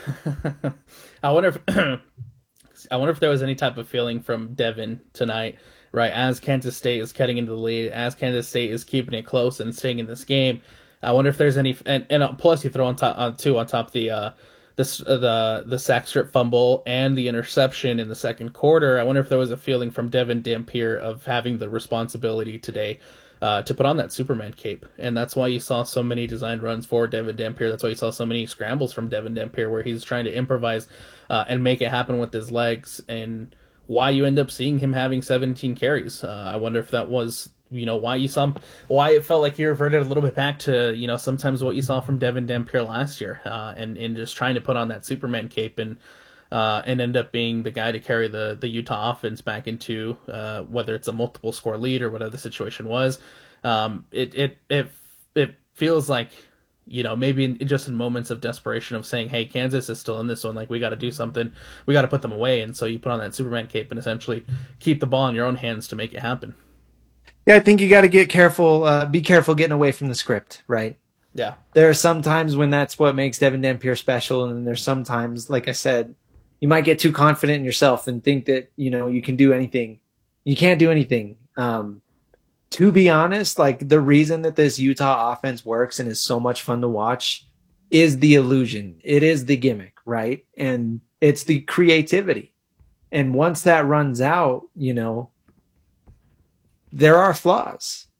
S6: I wonder if I wonder if there was any type of feeling from Devin tonight, right? As Kansas State is cutting into the lead, as Kansas State is keeping it close and staying in this game. I wonder if there's any, and, and plus you throw on top on two on top the uh, the uh, the the sack strip fumble and the interception in the second quarter. I wonder if there was a feeling from Devin Dampier of having the responsibility today uh, to put on that Superman cape, and that's why you saw so many designed runs for Devin Dampier. That's why you saw so many scrambles from Devin Dampier where he's trying to improvise uh, and make it happen with his legs, and why you end up seeing him having seventeen carries. Uh, I wonder if that was, you know, why you saw, why it felt like he reverted a little bit back to, you know, sometimes what you saw from Devin Dampier last year, uh, and and just trying to put on that Superman cape and uh, and end up being the guy to carry the the Utah offense back into uh, whether it's a multiple score lead or whatever the situation was. Um, it it it it feels like, you know, maybe in, just in moments of desperation of saying, hey, Kansas is still in this one, like we got to do something, we got to put them away, and so you put on that Superman cape and essentially keep the ball in your own hands to make it happen.
S7: Yeah, I think you got to get careful, uh, be careful getting away from the script, right?
S6: Yeah.
S7: There are some times when that's what makes Devin Dampier special, and then there's sometimes, like I said, you might get too confident in yourself and think that, you know, you can do anything. You can't do anything. Um, to be honest, like the reason that this Utah offense works and is so much fun to watch is the illusion. It is the gimmick, right? And it's the creativity. And once that runs out, you know, there are flaws.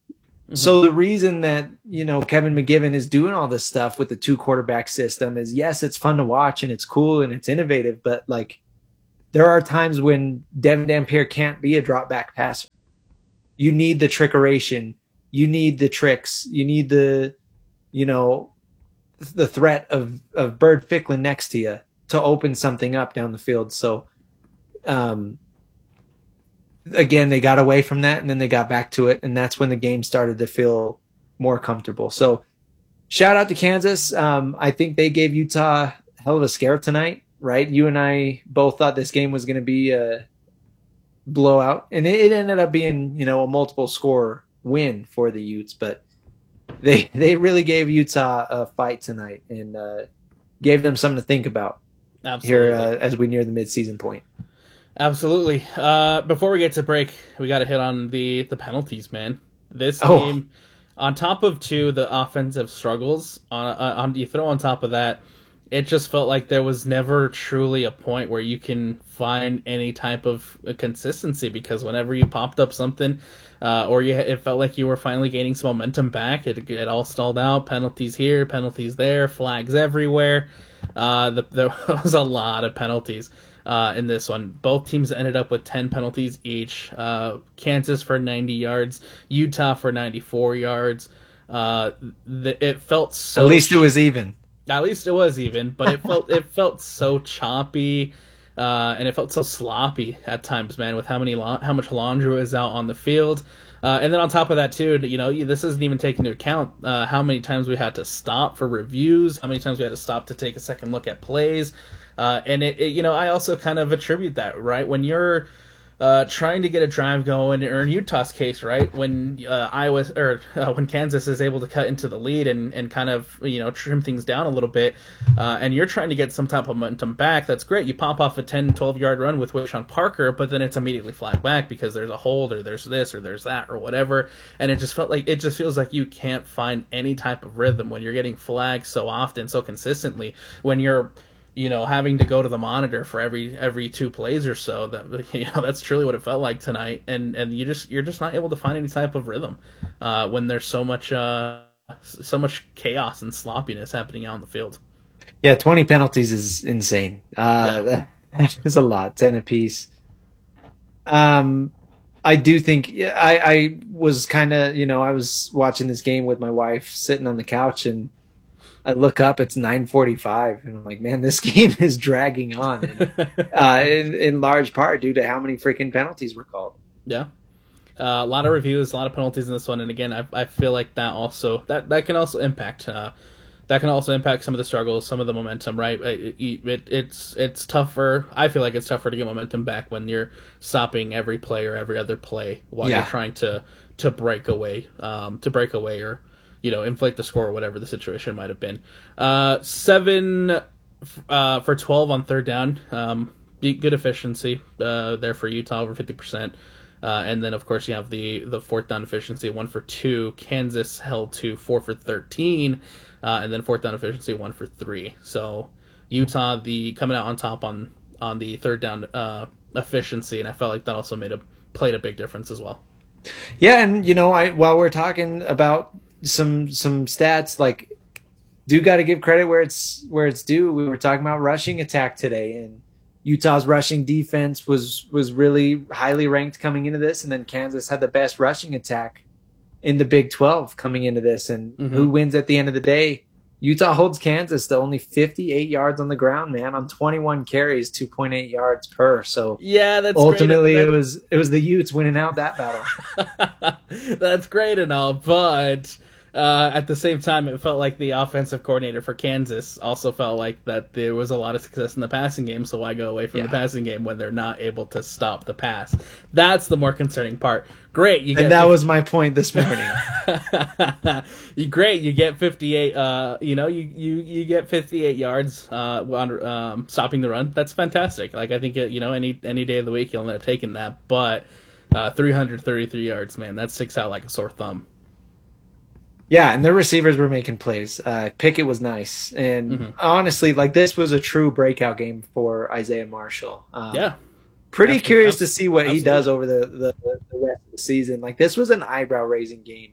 S7: So the reason that, you know, Kevin McGivern is doing all this stuff with the two quarterback system is, yes, it's fun to watch and it's cool and it's innovative, but like there are times when Devin Dampier can't be a drop back passer. You need the trickeration. You need the tricks. You need the, you know, the threat of, of Bird Ficklin next to you to open something up down the field. So, um, again, they got away from that and then they got back to it. And that's when the game started to feel more comfortable. So shout out to Kansas. Um, I think they gave Utah a hell of a scare tonight, right? You and I both thought this game was going to be a blowout, and it, it ended up being, you know, a multiple score win for the Utes, but they, they really gave Utah a fight tonight and uh, gave them something to think about
S6: Absolutely.
S7: here uh, as we near the midseason point.
S6: Absolutely. Uh, before we get to break, we got to hit on the, the penalties, man. This
S7: Oh.
S6: game, on top of two, the offensive struggles, on, uh, on you throw on top of that, it just felt like there was never truly a point where you can find any type of consistency, because whenever you popped up something, uh, or you, it felt like you were finally gaining some momentum back, it, it all stalled out. Penalties here, penalties there, flags everywhere. Uh, the, there was a lot of penalties. Uh, in this one, both teams ended up with ten penalties each. Uh, Kansas for ninety yards, Utah for ninety-four yards. Uh, the, it felt so.
S7: At least it was even.
S6: At least it was even, but it felt it felt so choppy, uh, and it felt so sloppy at times, man. With how many la- how much laundry was out on the field, uh, and then on top of that too, you know, this isn't even taking into account uh, how many times we had to stop for reviews, how many times we had to stop to take a second look at plays. Uh, and it, it, you know, I also kind of attribute that, right? When you're uh, trying to get a drive going, or in Utah's case, right, when uh, Iowa or uh, when Kansas is able to cut into the lead and, and kind of, you know, trim things down a little bit, uh, and you're trying to get some type of momentum back, that's great. You pop off a ten, twelve yard run with Wayshawn Parker, but then it's immediately flagged back because there's a hold or there's this or there's that or whatever. And it just felt like, it just feels like you can't find any type of rhythm when you're getting flagged so often, so consistently, when you're, you know, having to go to the monitor for every every two plays or so. That, you know, that's truly what it felt like tonight. And and you just you're just not able to find any type of rhythm uh, when there's so much uh, so much chaos and sloppiness happening out on the field.
S7: Yeah, twenty penalties is insane. Uh,
S6: Yeah.
S7: That is a lot, ten apiece. Um, I do think yeah, I, I was kind of, you know, I was watching this game with my wife sitting on the couch, and I look up, it's nine forty-five, and I'm like, man, this game is dragging on, and, uh, in, in large part due to how many freaking penalties were called.
S6: Yeah. Uh, a lot of reviews, a lot of penalties in this one, and again, I, I feel like that also that, that can also impact uh, that can also impact some of the struggles, some of the momentum. Right? It, it, it's it's tougher. I feel like it's tougher to get momentum back when you're stopping every play or every other play while
S7: Yeah.
S6: you're trying to to break away, um, to break away or, you know, inflate the score or whatever the situation might have been. Uh, seven uh, for twelve on third down. Um, good efficiency uh, there for Utah, over fifty percent. Uh, and then, of course, you have the, the fourth down efficiency, one for two. Kansas held to four for thirteen. Uh, and then fourth down efficiency, one for three. So Utah, the coming out on top on, on the third down uh, efficiency. And I felt like that also made a played a big difference as well.
S7: Yeah, and you know, I while we're talking about some some stats, like, do got to give credit where it's where it's due. We were talking about rushing attack today, and Utah's rushing defense was was really highly ranked coming into this, and then Kansas had the best rushing attack in the Big twelve coming into this. And
S6: Mhm.
S7: who wins at the end of the day? Utah holds Kansas to only fifty-eight yards on the ground, man, on twenty-one carries, two point eight yards per. So
S6: Yeah, that's
S7: ultimately
S6: great.
S7: it was it was the Utes winning out that battle.
S6: That's great and all, but uh, at the same time, it felt like the offensive coordinator for Kansas also felt like that there was a lot of success in the passing game, so why go away from the
S7: Yeah.
S6: passing game when they're not able to stop the pass? That's the more concerning part. Great, you get
S7: And that was my point this morning.
S6: you great, you get fifty-eight. Uh, you know, you you you get fifty-eight yards uh, on um, stopping the run. That's fantastic. Like, I think it, you know, any any day of the week you'll end up taking that. But uh, three hundred thirty-three yards, man, that sticks out like a sore thumb.
S7: Yeah, and their receivers were making plays. Uh, Pickett was nice. And
S6: Mhm.
S7: honestly, like, this was a true breakout game for Isaiah Marshall. Um,
S6: Yeah.
S7: Pretty
S6: Absolutely.
S7: curious to see what he
S6: Absolutely.
S7: does over the, the, the rest of the season. Like, this was an eyebrow-raising game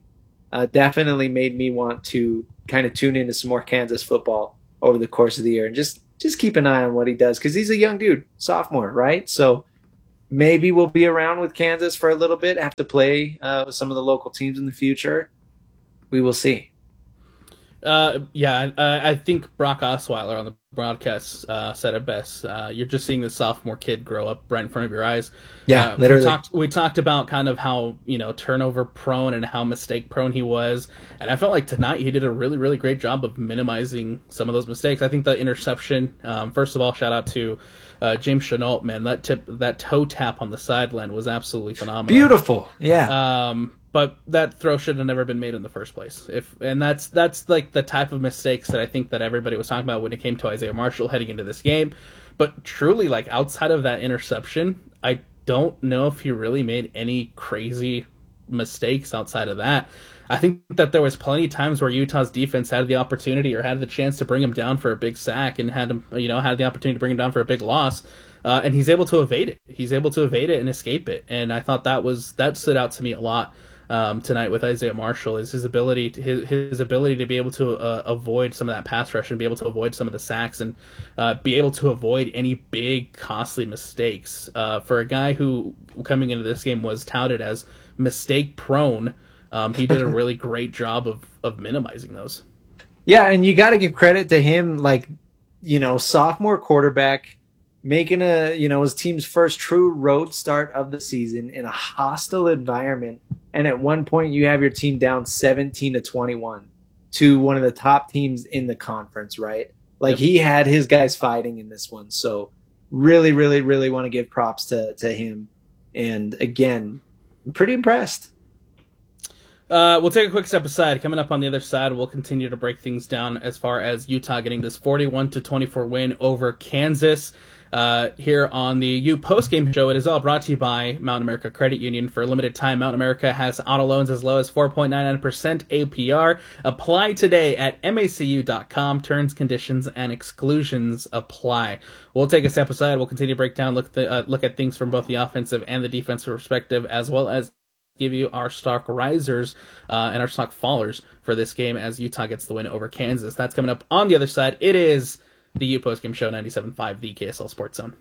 S7: uh, definitely made me want to kind of tune into some more Kansas football over the course of the year and just just keep an eye on what he does, because he's a young dude, sophomore, right? So maybe we'll be around with Kansas for a little bit, have to play uh, with some of the local teams in the future. We will see.
S6: Uh, yeah, I, I think Brock Osweiler on the broadcast uh, said it best. Uh, you're just seeing the sophomore kid grow up right in front of your eyes.
S7: Yeah,
S6: uh,
S7: literally.
S6: We talked, we talked about kind of how, you know, turnover prone and how mistake prone he was. And I felt like tonight he did a really, really great job of minimizing some of those mistakes. I think the interception, um, first of all, shout out to uh, James Chenault, man. That tip, that toe tap on the sideline was absolutely phenomenal.
S7: Beautiful. Yeah.
S6: Um, But that throw should have never been made in the first place. If and that's that's like the type of mistakes that I think that everybody was talking about when it came to Isaiah Marshall heading into this game. But truly, like outside of that interception, I don't know if he really made any crazy mistakes outside of that. I think that there was plenty of times where Utah's defense had the opportunity or had the chance to bring him down for a big sack and had him, you know, had the opportunity to bring him down for a big loss. Uh, and he's able to evade it. He's able to evade it and escape it. And I thought that was that stood out to me a lot. Um, tonight with Isaiah Marshall is his ability to, his, his ability to be able to uh, avoid some of that pass rush and be able to avoid some of the sacks and uh, be able to avoid any big costly mistakes. Uh, for a guy who coming into this game was touted as mistake prone, um, he did a really great job of, of minimizing those.
S7: Yeah, and you got to give credit to him, like, you know, sophomore quarterback making a, you know, his team's first true road start of the season in a hostile environment. And at one point you have your team down seventeen to twenty-one to one of the top teams in the conference, right? Like yep. He had his guys fighting in this one. So really, really, really want to give props to, to him. And again, I'm pretty impressed.
S6: Uh, we'll take a quick step aside. Coming up on the other side, we'll continue to break things down as far as Utah getting this forty-one to twenty-four win over Kansas. Uh, here on the U postgame show, it is all brought to you by Mountain America Credit Union. For a limited time, Mountain America has auto loans as low as four point nine nine percent A P R. Apply today at M A C U dot com. Terms, conditions, and exclusions apply. We'll take a step aside. We'll continue to break down, look, the, uh, look at things from both the offensive and the defensive perspective, as well as give you our stock risers uh, and our stock fallers for this game as Utah gets the win over Kansas. That's coming up on the other side. It is the U Postgame Show, ninety-seven point five, the K S L Sports Zone.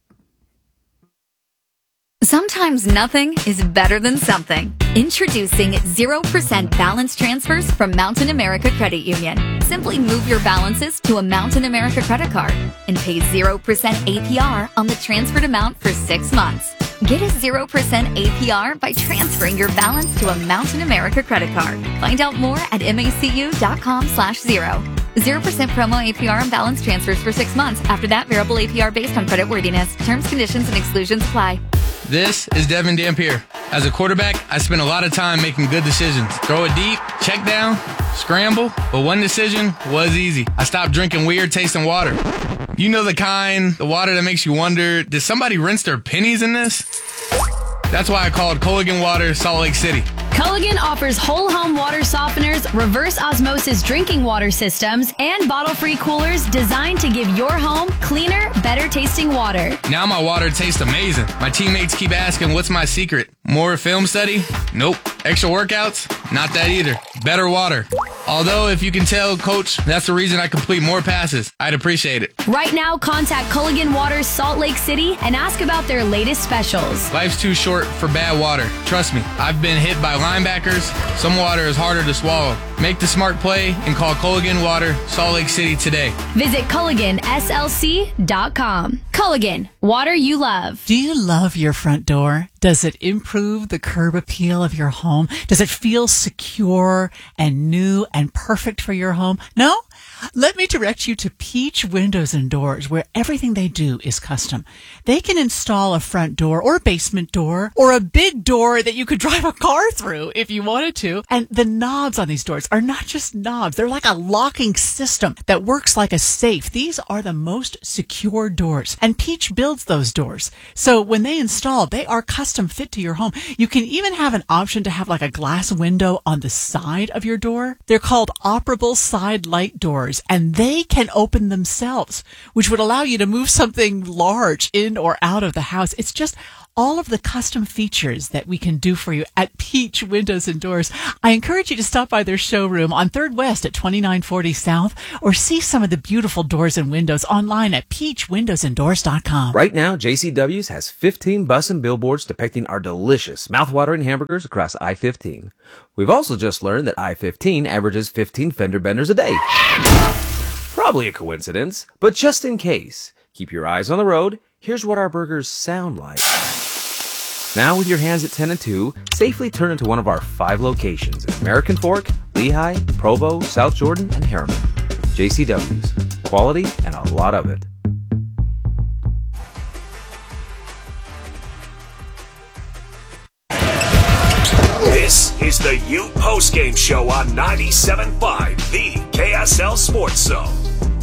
S18: Sometimes nothing is better than something. Introducing zero percent balance transfers from Mountain America Credit Union. Simply move your balances to a Mountain America credit card and pay zero percent A P R on the transferred amount for six months. Get a zero percent A P R by transferring your balance to a Mountain America credit card. Find out more at M A C U dot com slash zero. zero percent promo A P R on balance transfers for six months. After that, variable A P R based on credit worthiness. Terms, conditions, and exclusions apply.
S4: This is Devin Dampier. As a quarterback, I spend a lot of time making good decisions. Throw it deep, check down, scramble, but one decision was easy. I stopped drinking weird tasting water. You know the kind, the water that makes you wonder, did somebody rinse their pennies in this? That's why I called Culligan Water Salt Lake City.
S5: Culligan offers whole home water softeners, reverse osmosis drinking water systems, and bottle-free coolers designed to give your home cleaner, better tasting water.
S4: Now my water tastes amazing. My teammates keep asking, what's my secret? More film study? Nope. Extra workouts? Not that either. Better water. Although, if you can tell, Coach, that's the reason I complete more passes. I'd appreciate it.
S5: Right now, contact Culligan Water Salt Lake City and ask about their latest specials.
S4: Life's too short for bad water. Trust me, I've been hit by linebackers. Some water is harder to swallow. Make the smart play and call Culligan Water Salt Lake City today.
S5: Visit Culligan S L C dot com. Culligan, water you love.
S8: Do you love your front door? Does it improve the curb appeal of your home? Does it feel secure and new and perfect for your home? No? Let me direct you to Peach Windows and Doors, where everything they do is custom. They can install a front door or a basement door or a big door that you could drive a car through if you wanted to. And the knobs on these doors are not just knobs. They're like a locking system that works like a safe. These are the most secure doors, and Peach builds those doors. So when they install, they are custom fit to your home. You can even have an option to have like a glass window on the side of your door. They're called operable side light doors, and they can open themselves, which would allow you to move something large in or out of the house. It's just all of the custom features that we can do for you at Peach Windows and Doors. I encourage you to stop by their showroom on third West at twenty-nine forty South or see some of the beautiful doors and windows online at peach windows and doors dot com.
S9: Right now, J C W's has fifteen bus and billboards depicting our delicious, mouthwatering hamburgers across I fifteen. We've also just learned that I fifteen averages fifteen fender benders a day. Probably a coincidence, but just in case, keep your eyes on the road. Here's what our burgers sound like. Now with your hands at ten and two, safely turn into one of our five locations at American Fork, Lehigh, Provo, South Jordan, and Harriman. J C W's. Quality and a lot of it.
S2: This is the U Postgame Show on ninety-seven point five, the K S L Sports Zone.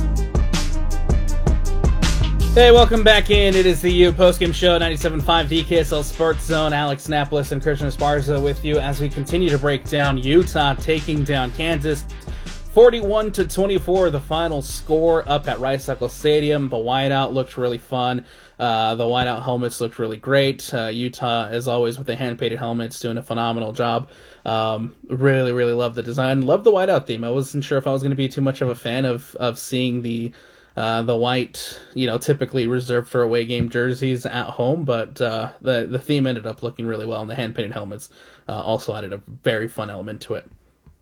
S6: Hey, welcome back in. It is the U Postgame Show, ninety-seven point five, the K S L Sports Zone. Alex Napolis and Christian Esparza with you as we continue to break down Utah taking down Kansas. forty-one to twenty-four, the final score up at Rice Eccles Stadium. The whiteout looked really fun. Uh, the whiteout helmets looked really great. Uh, Utah, as always, with the hand-painted helmets, doing a phenomenal job. Um, really, really love the design. Love the whiteout theme. I wasn't sure if I was going to be too much of a fan of of seeing the uh, the white, you know, typically reserved for away game jerseys at home, but uh, the the theme ended up looking really well, and the hand-painted helmets uh, also added a very fun element to it.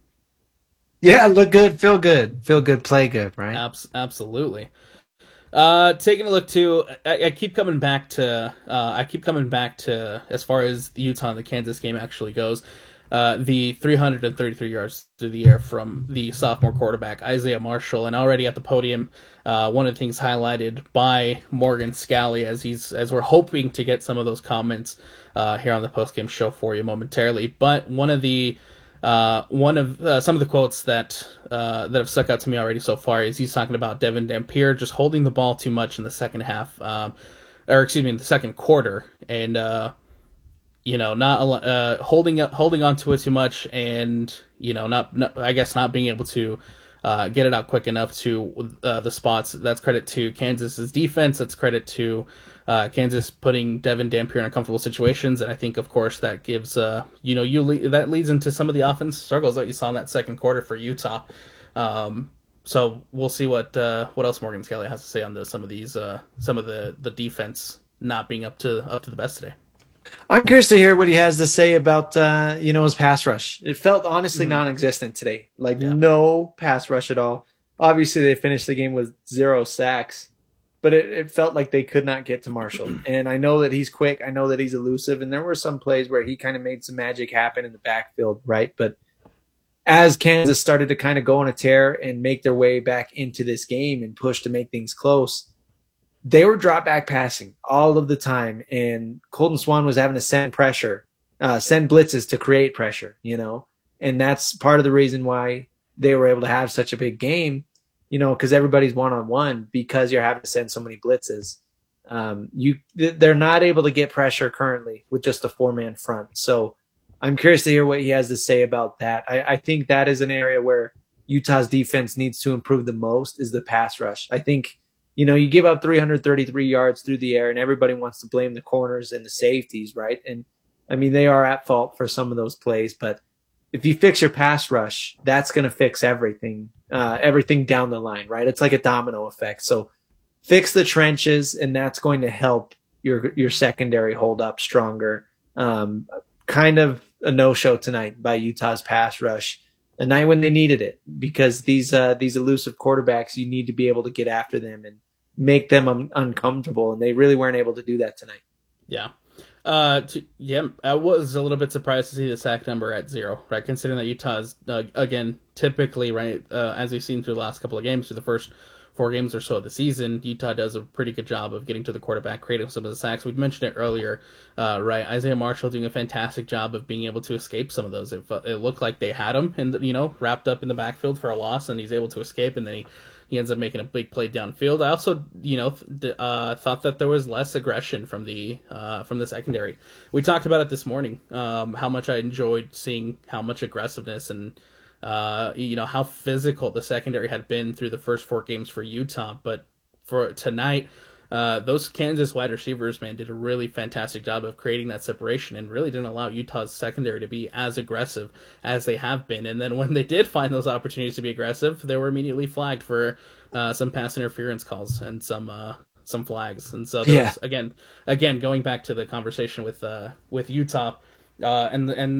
S7: Yeah, look good, feel good, feel good, play good, right?
S6: Abs- absolutely. Uh, taking a look too, I, I keep coming back to, uh, I keep coming back to as far as the Utah and the Kansas game actually goes, uh, the three hundred thirty-three yards through the air from the sophomore quarterback Isaiah Marshall, and already at the podium, uh, one of the things highlighted by Morgan Scally as he's as we're hoping to get some of those comments uh, here on the postgame show for you momentarily, but one of the Uh, one of uh, some of the quotes that uh, that have stuck out to me already so far is he's talking about Devin Dampier just holding the ball too much in the second half, um, or excuse me, in the second quarter, and uh, you know, not uh, holding up, holding on to it too much, and you know, not, not I guess not being able to uh, get it out quick enough to uh, the spots. That's credit to Kansas's defense. That's credit to Uh, Kansas putting Devin Dampier in uncomfortable situations, and I think, of course, that gives uh, you know you le- that leads into some of the offense struggles that you saw in that second quarter for Utah. Um, so we'll see what uh, what else Morgan Scally has to say on the, some of these uh, some of the, the defense not being up to up to the best today.
S7: I'm curious to hear what he has to say about uh, you know his pass rush. It felt honestly mm-hmm. non-existent today, like yeah. no pass rush at all. Obviously, they finished the game with zero sacks. But it, it felt like they could not get to Marshall. And I know that he's quick. I know that he's elusive. And there were some plays where he kind of made some magic happen in the backfield, right? But as Kansas started to kind of go on a tear and make their way back into this game and push to make things close, they were drop back passing all of the time. And Colton Swan was having to send pressure, uh, send blitzes to create pressure, you know? And that's part of the reason why they were able to have such a big game. You know, because everybody's one-on-one because you're having to send so many blitzes. Um, you they're not able to get pressure currently with just a four-man front. So I'm curious to hear what he has to say about that. I, I think that is an area where Utah's defense needs to improve the most is the pass rush. I think, you know, you give up three hundred thirty-three yards through the air and everybody wants to blame the corners and the safeties, right? And, I mean, they are at fault for some of those plays, but if you fix your pass rush, that's going to fix everything, uh, everything down the line, right? It's like a domino effect. So fix the trenches, and that's going to help your your secondary hold up stronger. Um, kind of a no-show tonight by Utah's pass rush, a night when they needed it, because these uh, these elusive quarterbacks, you need to be able to get after them and make them un- uncomfortable, and they really weren't able to do that tonight.
S6: Yeah. Uh, to, yeah, I was a little bit surprised to see the sack number at zero, right? Considering that Utah's, uh, again, typically, right, uh, as we've seen through the last couple of games, through the first four games or so of the season, Utah does a pretty good job of getting to the quarterback, creating some of the sacks. We've mentioned it earlier, uh, right? Isaiah Marshall doing a fantastic job of being able to escape some of those. It, it looked like they had him, and you know, wrapped up in the backfield for a loss, and he's able to escape, and then he He ends up making a big play downfield. I also, you know, th- uh, thought that there was less aggression from the uh, from the secondary. We talked about it this morning. Um, how much I enjoyed seeing how much aggressiveness and uh, you know how physical the secondary had been through the first four games for Utah. But for tonight, uh, those Kansas wide receivers, man, did a really fantastic job of creating that separation and really didn't allow Utah's secondary to be as aggressive as they have been. And then when they did find those opportunities to be aggressive, they were immediately flagged for uh, some pass interference calls and some uh, some flags. And so, there
S7: Yeah.
S6: was, again, again, going back to the conversation with uh, with Utah uh, and and